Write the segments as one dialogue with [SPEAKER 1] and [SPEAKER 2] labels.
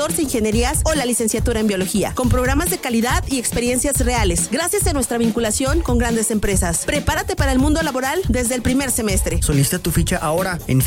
[SPEAKER 1] 14 ingenierías o la licenciatura en biología, con programas de calidad y experiencias reales, gracias a nuestra vinculación con grandes empresas. Prepárate para el mundo laboral desde el primer semestre.
[SPEAKER 2] Solicita tu ficha ahora en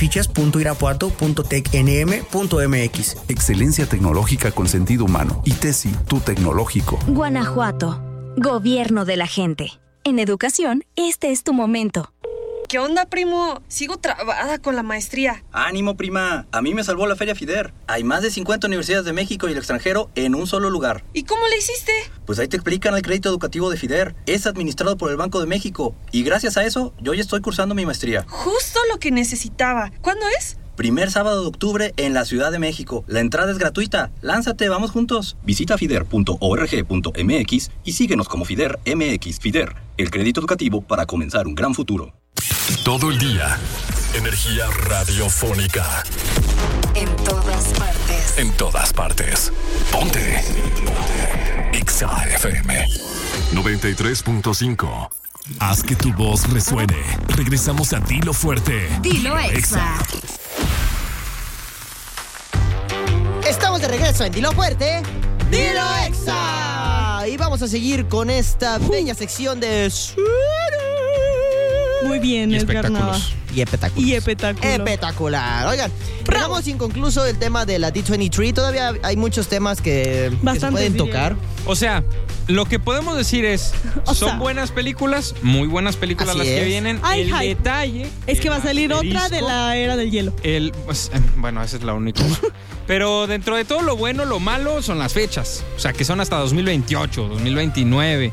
[SPEAKER 2] fichas.irapuato.tecnm.mx.
[SPEAKER 3] Excelencia tecnológica con sentido humano. ITESI, tu tecnológico.
[SPEAKER 4] Guanajuato. Gobierno de la gente. En educación, este es tu momento.
[SPEAKER 5] ¿Qué onda, primo? Sigo trabada con la maestría.
[SPEAKER 6] ¡Ánimo, prima! A mí me salvó la Feria FIDER. Hay más de 50 universidades de México y el extranjero en un solo lugar.
[SPEAKER 5] ¿Y cómo le hiciste?
[SPEAKER 6] Pues ahí te explican el crédito educativo de FIDER. Es administrado por el Banco de México. Y gracias a eso, yo ya estoy cursando mi maestría.
[SPEAKER 5] Justo lo que necesitaba. ¿Cuándo es?
[SPEAKER 6] Primer sábado de octubre en la Ciudad de México. La entrada es gratuita. Lánzate, vamos juntos. Visita fider.org.mx y síguenos como FIDER MX. FIDER, el crédito educativo para comenzar un gran futuro.
[SPEAKER 7] Todo el día, energía radiofónica.
[SPEAKER 4] En todas partes.
[SPEAKER 7] En todas partes. Ponte. Exa FM 93.5. Haz que tu voz resuene. Regresamos a Dilo Fuerte.
[SPEAKER 4] Dilo Exa.
[SPEAKER 2] Estamos de regreso en Dilo Fuerte, Dilo Exa. Y vamos a seguir con esta bella sección de...
[SPEAKER 8] Muy bien, Edgar Nava.
[SPEAKER 2] Y espectacular. Espectacular. Oigan, dejamos inconcluso el tema de la D23. Todavía hay muchos temas que se pueden tocar.
[SPEAKER 9] O sea, lo que podemos decir es, son buenas películas, muy buenas películas las que vienen. El detalle
[SPEAKER 8] es que va a salir otra de la era del hielo.
[SPEAKER 9] Bueno, esa es la única. Pero dentro de todo lo bueno, lo malo son las fechas. O sea, que son hasta 2028, 2029,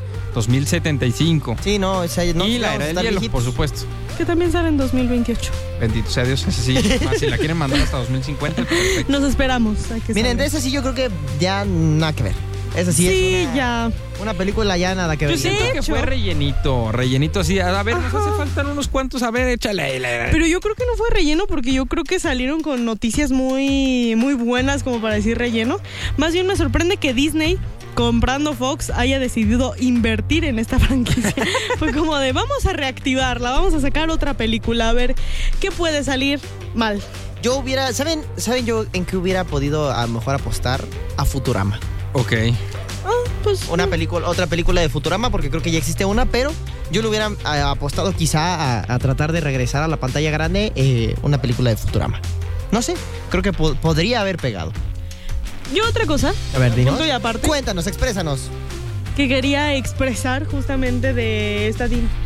[SPEAKER 9] 2075.
[SPEAKER 2] Sí, no,
[SPEAKER 9] y la era del hielo, por supuesto.
[SPEAKER 8] Que también sale en 2028.
[SPEAKER 9] Bendito sea Dios, ese sí. Si la quieren mandar hasta 2050, perfecto.
[SPEAKER 8] Nos esperamos.
[SPEAKER 2] Miren, de esa sí yo creo que ya nada que ver. Esa sí es una película ya nada que ver.
[SPEAKER 9] Yo siento que fue rellenito así. A ver, nos hace falta unos cuantos. A ver, échale.
[SPEAKER 8] Pero yo creo que no fue relleno porque yo creo que salieron con noticias muy, muy buenas como para decir relleno. Más bien me sorprende que Disney, comprando Fox, haya decidido invertir en esta franquicia. Fue como de, vamos a reactivarla, vamos a sacar otra película, a ver qué puede salir mal.
[SPEAKER 2] Yo hubiera, ¿saben yo en qué hubiera podido a lo mejor apostar? A Futurama.
[SPEAKER 9] Ok.
[SPEAKER 8] Pues,
[SPEAKER 2] otra película de Futurama, porque creo que ya existe una, pero yo le hubiera apostado quizá a tratar de regresar a la pantalla grande una película de Futurama. No sé, creo que podría haber pegado.
[SPEAKER 8] Yo otra cosa.
[SPEAKER 2] A ver, dinos.
[SPEAKER 8] Punto y aparte.
[SPEAKER 2] Cuéntanos, exprésanos.
[SPEAKER 8] Que quería expresar justamente de esta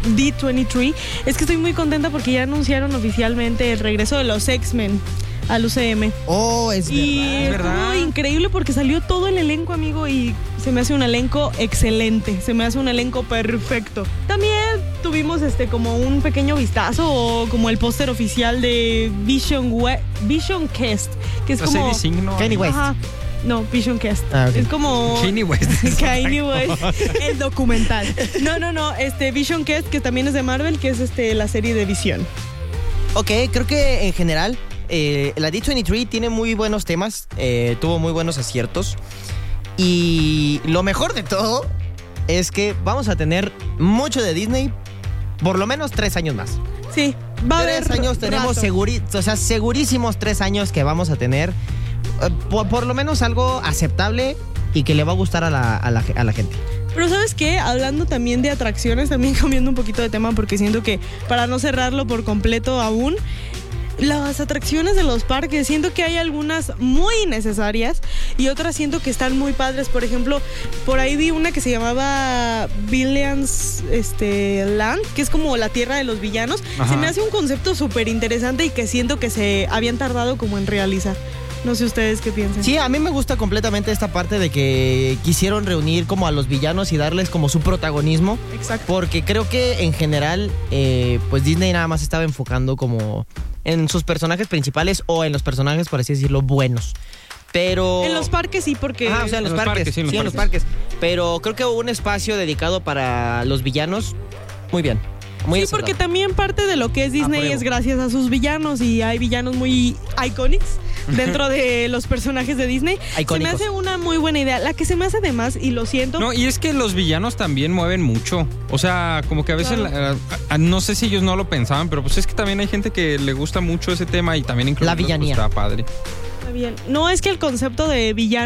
[SPEAKER 8] D23 es que estoy muy contenta porque ya anunciaron oficialmente el regreso de los X-Men al UCM.
[SPEAKER 2] Oh, es
[SPEAKER 8] verdad. Es increíble porque salió todo el elenco, amigo, y se me hace un elenco excelente. Se me hace un elenco perfecto. También tuvimos como un pequeño vistazo o como el póster oficial de Vision Quest, que es como
[SPEAKER 2] Kanye West.
[SPEAKER 8] Ajá. No, Vision Quest.
[SPEAKER 2] Okay.
[SPEAKER 8] Es como
[SPEAKER 9] Kanye West.
[SPEAKER 8] Kanye West, el documental. No, Vision Quest, que también es de Marvel, que es la serie de Visión.
[SPEAKER 2] Ok, creo que en general la D23 tiene muy buenos temas, tuvo muy buenos aciertos. Y lo mejor de todo es que vamos a tener mucho de Disney por lo menos 3 años más.
[SPEAKER 8] Sí, va a haber
[SPEAKER 2] 3 años tenemos segurísimos 3 años que vamos a tener por lo menos algo aceptable y que le va a gustar a la gente.
[SPEAKER 8] Pero ¿sabes qué? Hablando también de atracciones, también cambiando un poquito de tema porque siento que para no cerrarlo por completo aún, las atracciones de los parques, siento que hay algunas muy necesarias y otras siento que están muy padres. Por ejemplo, por ahí vi una que se llamaba Villains Land, que es como la tierra de los villanos. Ajá. Se me hace un concepto súper interesante y que siento que se habían tardado como en realizar. No sé ustedes qué piensan.
[SPEAKER 2] Sí, a mí me gusta completamente esta parte de que quisieron reunir como a los villanos y darles como su protagonismo.
[SPEAKER 8] Exacto.
[SPEAKER 2] Porque creo que en general, pues Disney nada más estaba enfocando como en sus personajes principales o en los personajes, por así decirlo, buenos. Pero...
[SPEAKER 8] En los parques sí, porque...
[SPEAKER 2] o sea, en los parques. En los parques. Pero creo que hubo un espacio dedicado para los villanos muy bien. Muy
[SPEAKER 8] sí, porque también parte de lo que es Disney es gracias a sus villanos y hay villanos muy icónicos dentro de los personajes de Disney. Se me hace una muy buena idea. La que se me hace de más, y lo siento...
[SPEAKER 9] No, y es que los villanos también mueven mucho. O sea, como que a veces... Claro. No sé si ellos no lo pensaban, pero pues es que también hay gente que le gusta mucho ese tema y también incluso...
[SPEAKER 2] La villanía.
[SPEAKER 9] Pues, está padre.
[SPEAKER 8] Está bien. No, es que el concepto de villano